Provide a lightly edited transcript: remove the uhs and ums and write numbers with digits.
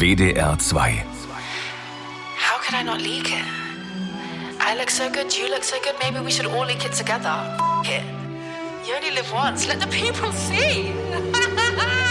WDR 2. How could I not leak it? I look so good, you look so good, maybe we should all leak it together. It. You only live once, let the people see.